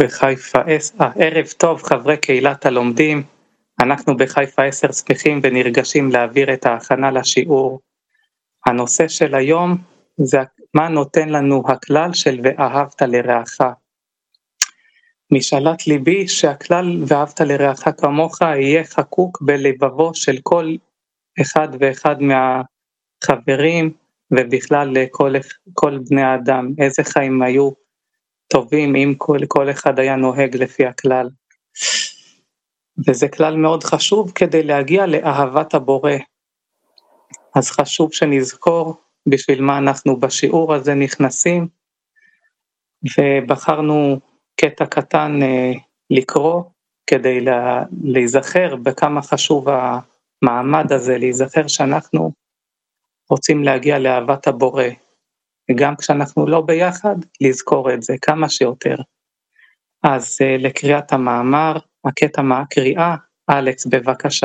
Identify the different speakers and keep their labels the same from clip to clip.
Speaker 1: בחיפה 10, ערב טוב חברי קהילת הלומדים, אנחנו בחיפה 10 שמחים ונרגשים להעביר את ההכנה לשיעור. הנושא של היום זה מה נותן לנו הכלל של ואהבת לרעך. משאלת ליבי שהכלל ואהבת לרעך כמוך יהיה חקוק בלבבו של כל אחד ואחד מהחברים ובכלל לכל בני האדם. איזה חיים היו טובים אם כל אחד היה נוהג לפי הכלל. וזה כלל מאוד חשוב כדי להגיע לאהבת הבורא. אז חשוב שנזכור בשביל מה אנחנו בשיעור הזה נכנסים, ובחרנו קטע קטן לקרוא כדי להיזכר בכמה חשוב המעמד הזה, להיזכר שאנחנו רוצים להגיע לאהבת הבורא, וגם כשאנחנו לא ביחד לזכור את זה כמה שיותר. אז לקריאת המאמר, הקטע מהקריאה, אלכס בבקשה.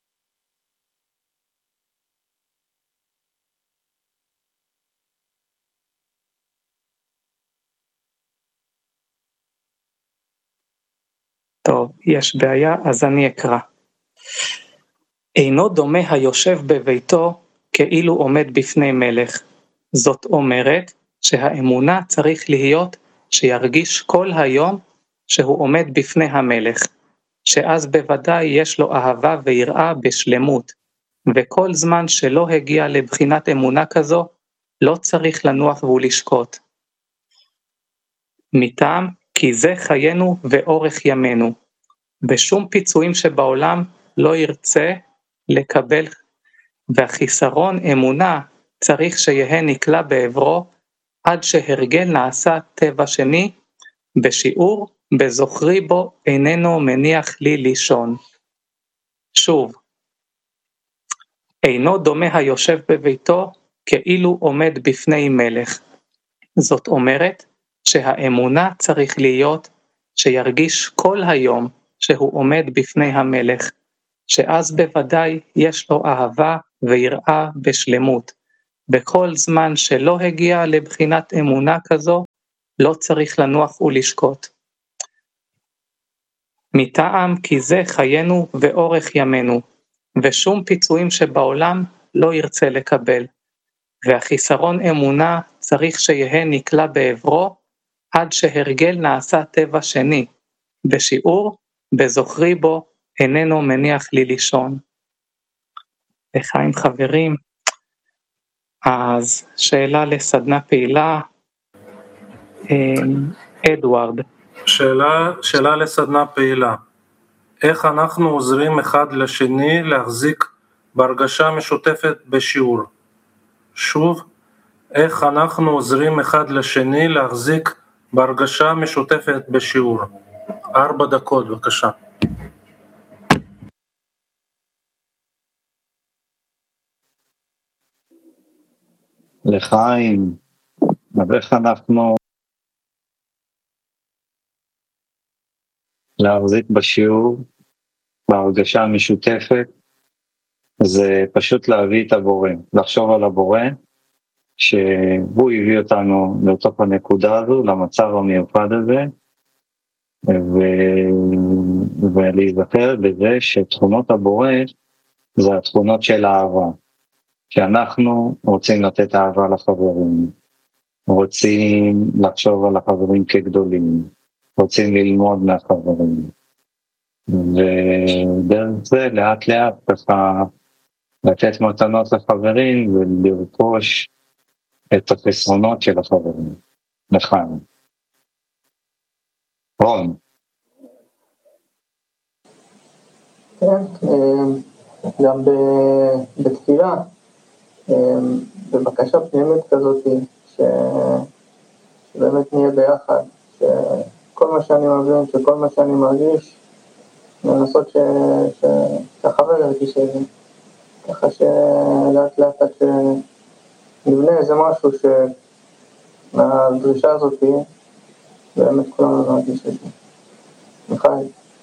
Speaker 1: טוב, יש בעיה, אז אני אקרא. אינו דומה היושב בביתו כאילו עומד בפני מלך. זאת אומרת שהאמונה צריך להיות שירגיש כל היום שהוא עומד בפני המלך, שאז בוודאי יש לו אהבה ויראה בשלמות, וכל זמן שלא הגיע לבחינת אמונה כזו, לא צריך לנוח ולשקוט. מטעם כי זה חיינו ואורך ימינו, בשום פיצויים שבעולם לא ירצה לקבל, והחיסרון אמונה צריך שיהיה נקלע בעברו, עד שהרגל נעשה טבע שני, בשיעור בזוכרי בו איננו מניח לי לישון. שוב, אינו דומה היושב בביתו כאילו עומד בפני מלך. זאת אומרת שהאמונה צריך להיות שירגיש כל היום שהוא עומד בפני המלך, שאז בוודאי יש לו אהבה ויראה בשלמות. בכל זמן שלא הגיע לבחינת אמונה כזו, לא צריך לנוח ולשקוט. מטעם כי זה חיינו ואורך ימינו, ושום פיצויים שבעולם לא ירצה לקבל, והחיסרון אמונה צריך שיהיה נקלע בעברו, עד שהרגל נעשה טבע שני, בשיעור בזוכרי בו איננו מניח לי לישון. לחיים חברים, אז שאלה לסדנה פעילה, אדוארד.
Speaker 2: שאלה לסדנה פעילה. איך אנחנו עוזרים אחד לשני להחזיק בהרגשה משותפת בשיעור? שוב, איך אנחנו עוזרים אחד לשני להחזיק בהרגשה משותפת בשיעור? 4 דקות, בבקשה.
Speaker 3: לחיים, איך אנחנו להחזיק בשיעור, בהרגשה המשותפת, זה פשוט להביא את הבורא, לחשוב על הבורא, שהוא הביא אותנו לתוך הנקודה הזו, למצב המיוחד הזה, ולהיזכר בזה שתכונות הבורא זה התכונות של האהבה, שאנחנו רוצים לתת אהבה לחברים, רוצים לחשוב על החברים כגדולים, רוצים ללמוד מהחברים, ודרך זה לאט לאט ככה לתת מתנות לחברים ולרכוש את החסרונות של החברים. לחיים. רון.
Speaker 4: כן, גם בתפילה, בבקשה פנימית כזאת, שבאמת נהיה ביחד, שכל מה שאני מבין, שכל מה שאני מרגיש, לנסות שהחבר ירגיש את זה, ככה שלאט לאט עד שנבנה איזה משהו מהדרישה הזאת, באמת כולנו נרגיש את זה. מיכאל.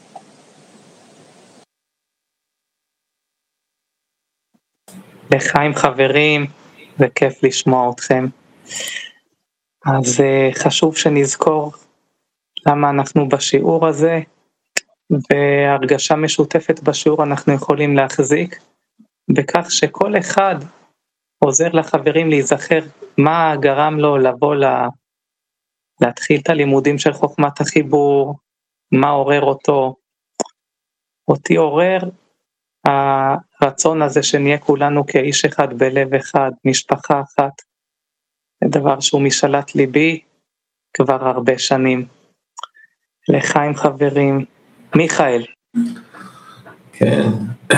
Speaker 1: לחיים חברים, וכיף לשמוע אתכם. אז חשוב שנזכור למה אנחנו בשיעור הזה, והרגשה משותפת בשיעור אנחנו יכולים להחזיק, בכך שכל אחד עוזר לחברים להיזכר מה גרם לו לבוא להתחיל את הלימודים של חוכמת החיבור, מה עורר אותו. אותי עורר הרצון הזה שנהיה כולנו כאיש אחד בלב אחד, משפחה אחת. זה דבר שהוא משאלת ליבי כבר הרבה שנים. לחיים חברים. מיכאל.
Speaker 5: כן.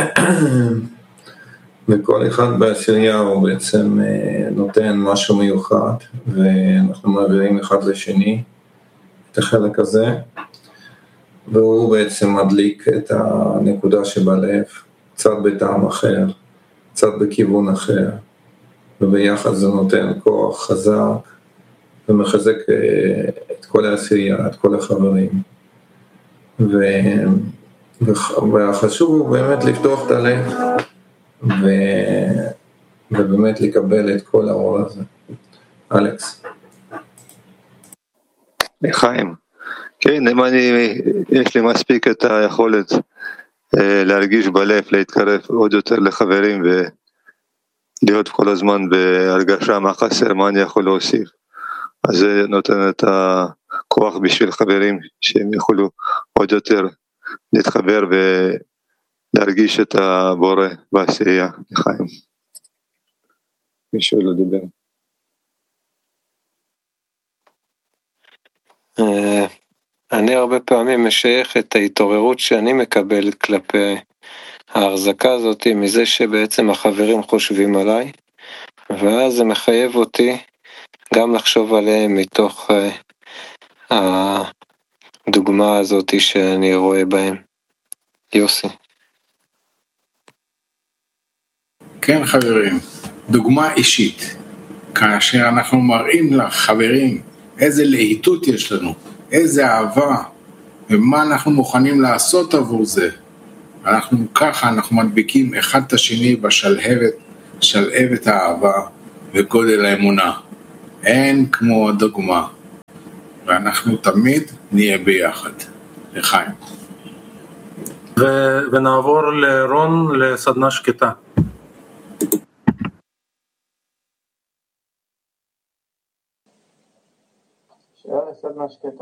Speaker 5: וכל אחד בעשירייה הוא בעצם נותן משהו מיוחד, ואנחנו מעבירים אחד לשני את החלק הזה, והוא בעצם מדליק את הנקודה שבלב, קצת בטעם אחר, קצת בכיוון אחר, וביחד זה נותן כוח חזק, ומחזק את כל העשירייה, את כל החברים. והחשוב הוא באמת לפתוח את הלב, ובאמת לקבל את כל האור הזה. אלכס.
Speaker 6: לחיים. כן, אם יש לי מספיק את היכולת להרגיש בלב, להתקרב עוד יותר לחברים ולהיות כל הזמן בהרגשה מה חסר, מה אני יכול להוסיף. אז זה נותן את הכוח בשביל חברים שהם יכולו עוד יותר להתחבר ולהרגיש את הבורא בעשירייה. לחיים. מישהו לא דיבר. אני הרבה פעמים משייך את ההתעוררות שאני מקבל כלפי ההחזקה הזאת מזה שבעצם החברים חושבים עליי, ואז זה מחייב אותי גם לחשוב עליהם מתוך הדוגמה הזאת שאני רואה בהם. יוסי.
Speaker 7: כן חברים, דוגמה אישית, כאשר אנחנו מראים לחברים איזה להיטות יש לנו, איזה אהבה, ומה אנחנו מוכנים לעשות עבור זה. ככה אנחנו מדביקים אחד את השני בשלהבת האהבה וגודל האמונה. אין כמו הדוגמה, ואנחנו תמיד נהיה ביחד. לחיים.
Speaker 2: ונעבור לרון לסדנה שקטה.
Speaker 4: שאלה לסדנה שקטה.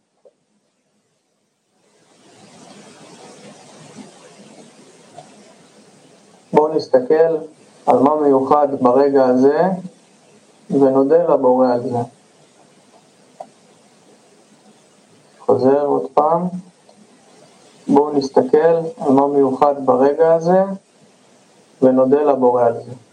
Speaker 4: בואו נסתכל על מה מיוחד ברגע הזה ונודה לבורא על זה. חוזר עוד פעם. בואו נסתכל על מה מיוחד ברגע הזה ונודה לבורא על זה.